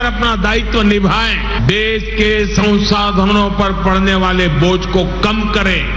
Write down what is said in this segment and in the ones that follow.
अपना दायित्व निभाएं, देश के संसाधनों पर पड़ने वाले बोझ को कम करें।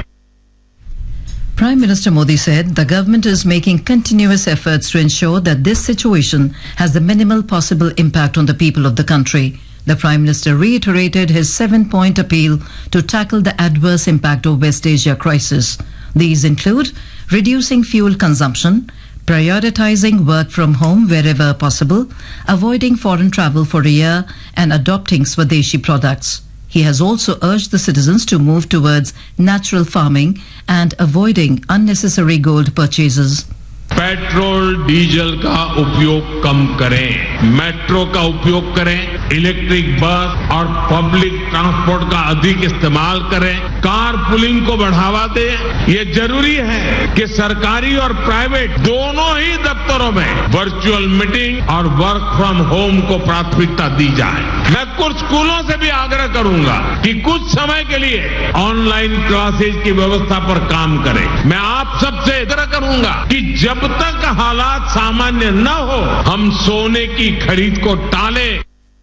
Prime Minister Modi said the government is making continuous efforts to ensure that this situation has the minimal possible impact on the people of the country. The Prime Minister reiterated his 7-point appeal to tackle the adverse impact of West Asia crisis. These include reducing fuel consumption, prioritizing work from home wherever possible, avoiding foreign travel for a year, and adopting Swadeshi products. He has also urged the citizens to move towards natural farming and avoiding unnecessary gold purchases. Petrol diesel का उपयोग कम करें, metro का उपयोग करें, electric bus और public transport का अधिक इस्तेमाल करें, कार पुलिंग को बढ़ावा दें। ये जरूरी है कि सरकारी और प्राइवेट दोनों ही दफ्तरों में वर्चुअल मीटिंग और वर्क फ्रॉम होम को प्राथमिकता दी जाए। मैं कुछ स्कूलों से भी आग्रह करूंगा कि कुछ समय के लिए ऑनलाइन क्लासेज की व्यवस्था पर काम करें। मैं आप सबसे आग्रह करूंगा कि जब तक हालात सामान्य न हो, हम सोने की खरीद को टालें।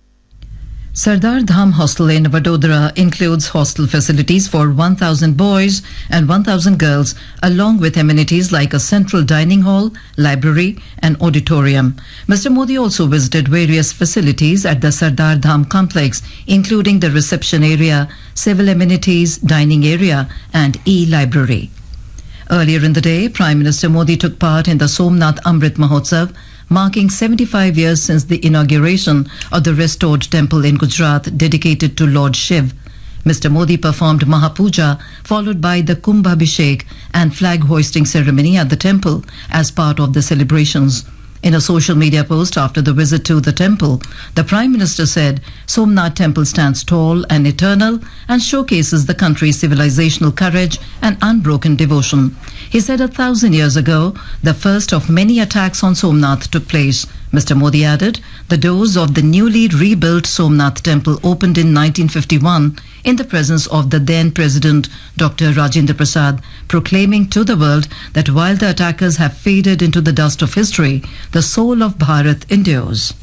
Sardar Dham Hostel in Vadodara includes hostel facilities for 1,000 boys and 1,000 girls, along with amenities like a central dining hall, library and auditorium. Mr. Modi also visited various facilities at the Sardar Dham complex, including the reception area, civil amenities, dining area and e-library. Earlier in the day, Prime Minister Modi took part in the Somnath Amrit Mahotsav, marking 75 years since the inauguration of the restored temple in Gujarat dedicated to Lord Shiv. Mr. Modi performed Mahapuja, followed by the Kumbhabhishek and flag hoisting ceremony at the temple as part of the celebrations. In a social media post after the visit to the temple, the Prime Minister said Somnath Temple stands tall and eternal and showcases the country's civilizational courage and unbroken devotion. He said 1,000 years ago, the first of many attacks on Somnath took place. Mr. Modi added, the doors of the newly rebuilt Somnath Temple opened in 1951 in the presence of the then President Dr. Rajendra Prasad, proclaiming to the world that while the attackers have faded into the dust of history, the soul of Bharat endures.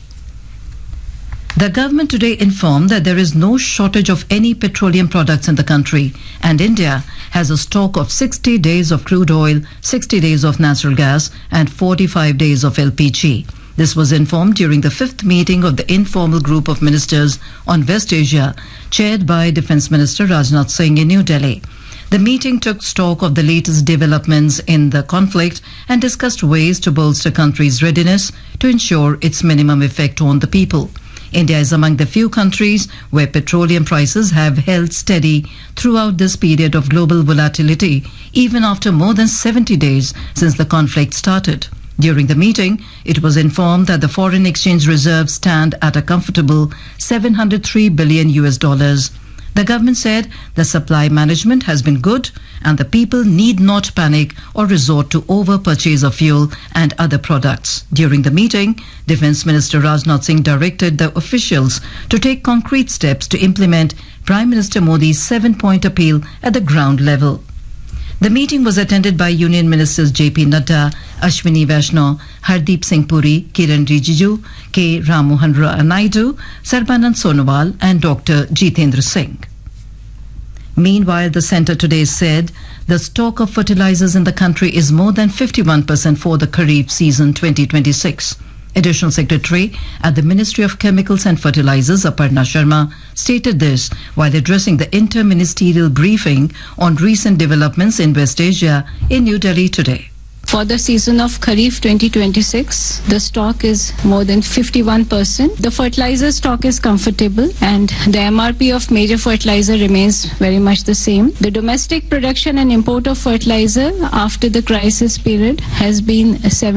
The government today informed that there is no shortage of any petroleum products in the country, and India has a stock of 60 days of crude oil, 60 days of natural gas and 45 days of LPG. This was informed during the 5th meeting of the informal group of ministers on West Asia, chaired by Defence Minister Rajnath Singh in New Delhi. The meeting took stock of the latest developments in the conflict and discussed ways to bolster country's readiness to ensure its minimum effect on the people. India is among the few countries where petroleum prices have held steady throughout this period of global volatility, even after more than 70 days since the conflict started. During the meeting, it was informed that the foreign exchange reserves stand at a comfortable $703 billion. The government said the supply management has been good and the people need not panic or resort to over-purchase of fuel and other products. During the meeting, Defence Minister Rajnath Singh directed the officials to take concrete steps to implement Prime Minister Modi's 7-point appeal at the ground level. The meeting was attended by Union Ministers J.P. Nadda, Ashwini Vaishnaw, Hardeep Singh Puri, Kiran Rijiju, K. Ram Mohan Naidu, Sarbanand Sonowal and Dr. Jitendra Singh. Meanwhile, the centre today said the stock of fertilizers in the country is more than 51% for the Kharif season 2026. Additional Secretary at the Ministry of Chemicals and Fertilizers, Aparna Sharma, stated this while addressing the inter-ministerial briefing on recent developments in West Asia in New Delhi today. For the season of Kharif 2026, the stock is more than 51%. The fertilizer stock is comfortable and the MRP of major fertilizer remains very much the same. The domestic production and import of fertilizer after the crisis period has been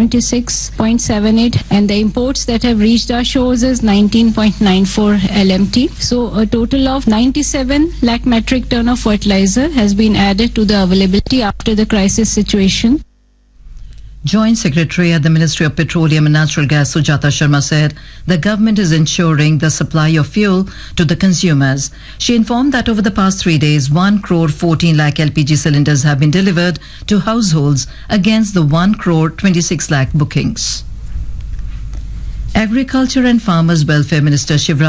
76.78 and the imports that have reached our shores is 19.94 LMT. So a total of 97 lakh metric ton of fertilizer has been added to the availability after the crisis situation. Joint Secretary at the Ministry of Petroleum and Natural Gas, Sujata Sharma, said the government is ensuring the supply of fuel to the consumers. She informed that over the past 3 days, 1 crore 14 lakh LPG cylinders have been delivered to households against the 1 crore 26 lakh bookings. Agriculture and Farmers Welfare Minister Shivraj